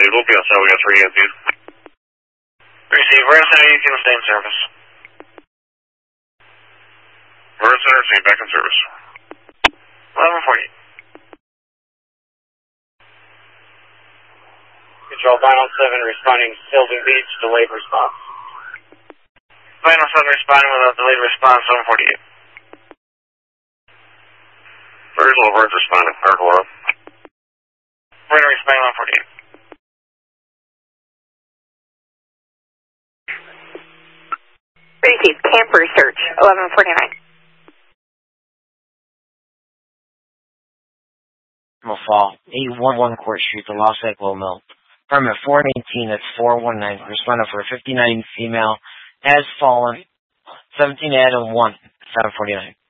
received. We'll be outside. We got 3 EMTs. Receive. We're outside. You can stay in service. We're center team back in service. 1148. Control, Final 7 responding to Sylvan Beach, delayed response. Final 7 responding with a delayed response, 748. Where's Laverne responding? Aurora. We're going to respond 148. Receive. Camper search, 1149. Fall, 811 Court Street, the Los Echo Mill. Permit 418, that's 419. Respondent for a 59 female has fallen. 17 Adam 1, 749.